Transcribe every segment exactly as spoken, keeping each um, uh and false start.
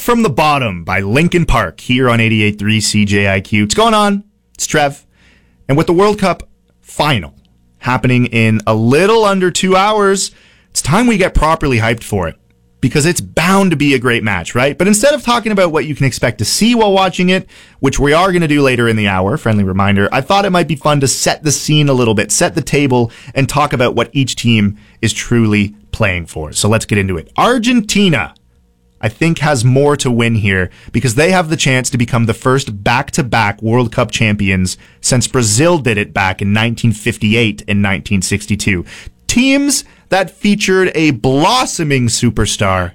from the Bottom by Linkin Park here on eighty-eight point three C J I Q. What's going on? It's Trev. And with the World Cup final happening in a little under two hours, it's time we get properly hyped for it. Because it's bound to be a great match, right? But instead of talking about what you can expect to see while watching it, which we are going to do later in the hour, friendly reminder, I thought it might be fun to set the scene a little bit, set the table, and talk about what each team is truly playing for. So let's get into it. Argentina, I think, has more to win here because they have the chance to become the first back-to-back World Cup champions since Brazil did it back in nineteen fifty-eight and nineteen sixty-two. Teams that featured a blossoming superstar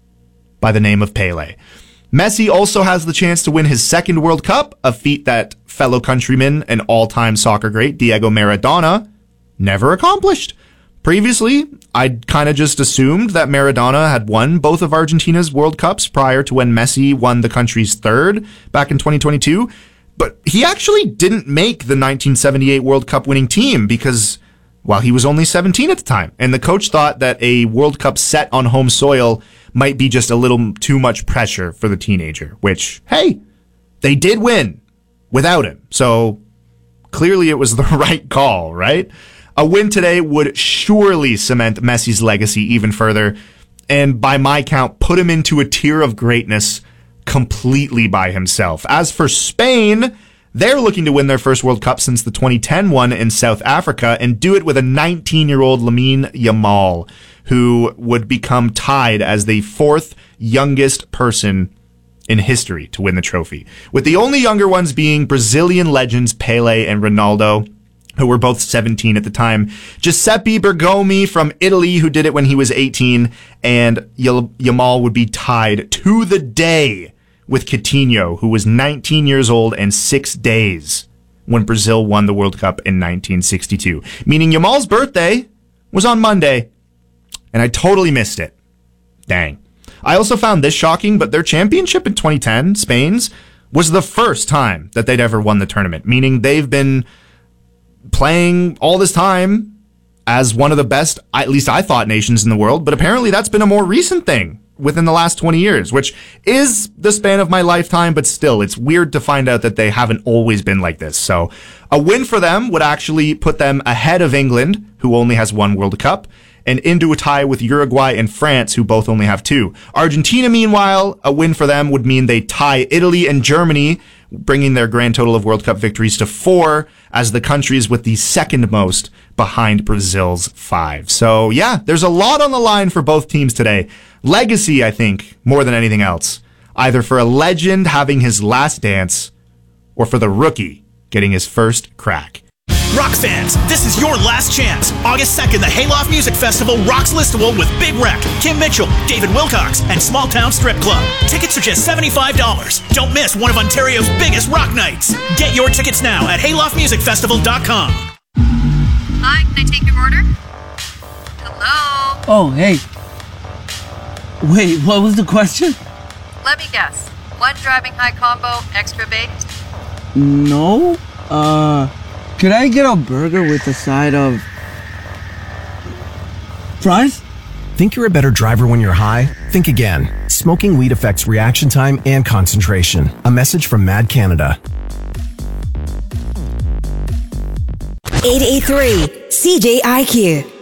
by the name of Pelé. Messi also has the chance to win his second World Cup, a feat that fellow countryman and all-time soccer great Diego Maradona never accomplished. Previously, I'd kind of just assumed that Maradona had won both of Argentina's World Cups prior to when Messi won the country's third back in twenty twenty-two, but he actually didn't make the nineteen seventy-eight World Cup winning team because, well, he was only seventeen at the time, and the coach thought that a World Cup set on home soil might be just a little too much pressure for the teenager, which, hey, they did win without him, so clearly it was the right call, right? A win today would surely cement Messi's legacy even further, and by my count, put him into a tier of greatness completely by himself. As for Spain, they're looking to win their first World Cup since the twenty ten one in South Africa and do it with a nineteen-year-old Lamine Yamal, who would become tied as the fourth youngest person in history to win the trophy, with the only younger ones being Brazilian legends Pelé and Ronaldo, who were both seventeen at the time, Giuseppe Bergomi from Italy, who did it when he was eighteen, and Yamal would be tied to the day with Coutinho, who was nineteen years old and six days when Brazil won the World Cup in nineteen sixty-two. Meaning Yamal's birthday was on Monday, and I totally missed it. Dang. I also found this shocking, but their championship in twenty ten, Spain's, was the first time that they'd ever won the tournament, meaning they've been playing all this time as one of the best, at least I thought, nations in the world, but apparently that's been a more recent thing within the last twenty years, which is the span of my lifetime, but still, it's weird to find out that they haven't always been like this. So a win for them would actually put them ahead of England, who only has one World Cup, and into a tie with Uruguay and France, who both only have two. Argentina, meanwhile, a win for them would mean they tie Italy and Germany, bringing their grand total of World Cup victories to four as the countries with the second most behind Brazil's five. So yeah, there's a lot on the line for both teams today. Legacy, I think, more than anything else. Either for a legend having his last dance or for the rookie getting his first crack. Rock fans, this is your last chance. August second, the Hayloft Music Festival rocks Listowel with Big Wreck, Kim Mitchell, David Wilcox, and Small Town Strip Club. Tickets are just seventy-five dollars. Don't miss one of Ontario's biggest rock nights. Get your tickets now at hayloft music festival dot com. Hi, can I take your order? Hello? Oh, hey. Wait, what was the question? Let me guess. One driving high combo, extra baked? No. Uh... Could I get a burger with a side of fries? Think you're a better driver when you're high? Think again. Smoking weed affects reaction time and concentration. A message from Mad Canada. eight eight three C J I Q.